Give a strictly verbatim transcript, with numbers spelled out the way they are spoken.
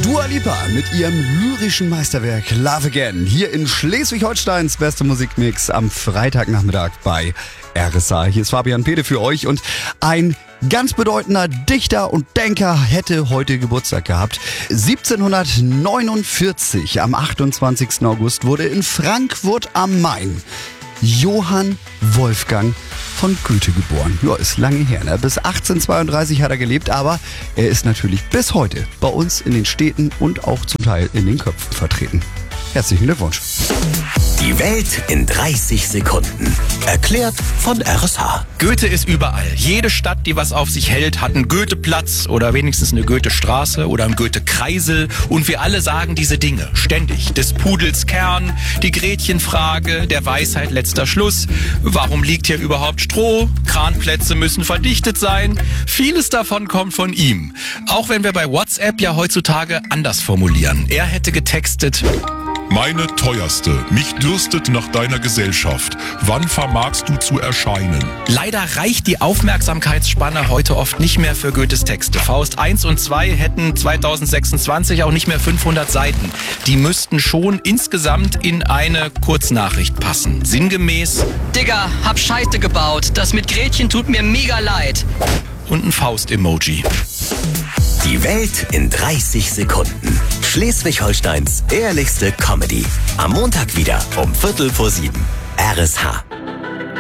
Dua Lipa mit ihrem lyrischen Meisterwerk Love Again. Hier in Schleswig-Holsteins beste Musikmix am Freitagnachmittag bei R S A. Hier ist Fabian Pede für euch und ein ganz bedeutender Dichter und Denker hätte heute Geburtstag gehabt. siebzehnhundertneunundvierzig, am achtundzwanzigsten August, wurde in Frankfurt am Main Johann Wolfgang von Goethe geboren. Ja, ist lange her, ne? Bis achtzehnhundertzweiunddreißig hat er gelebt, aber er ist natürlich bis heute bei uns in den Städten und auch zum Teil in den Köpfen vertreten. Herzlichen Glückwunsch. Die Welt in dreißig Sekunden. Erklärt von R S H. Goethe ist überall. Jede Stadt, die was auf sich hält, hat einen Goetheplatz oder wenigstens eine Goethestraße oder einen Goethe-Kreisel. Und wir alle sagen diese Dinge ständig. Des Pudels Kern, die Gretchenfrage, der Weisheit letzter Schluss. Warum liegt hier überhaupt Stroh? Kranplätze müssen verdichtet sein. Vieles davon kommt von ihm. Auch wenn wir bei WhatsApp ja heutzutage anders formulieren. Er hätte getextet: Meine teuerste, mich dürstet nach deiner Gesellschaft. Wann vermagst du zu erscheinen? Leider reicht die Aufmerksamkeitsspanne heute oft nicht mehr für Goethes Texte. Faust eins und zwei hätten zweitausendsechsundzwanzig auch nicht mehr fünfhundert Seiten. Die müssten schon insgesamt in eine Kurznachricht passen. Sinngemäß: Digga, hab Scheiße gebaut. Das mit Gretchen tut mir mega leid. Und ein Faust-Emoji. Die Welt in dreißig Sekunden. Schleswig-Holsteins ehrlichste Comedy. Am Montag wieder um Viertel vor sieben. R S H.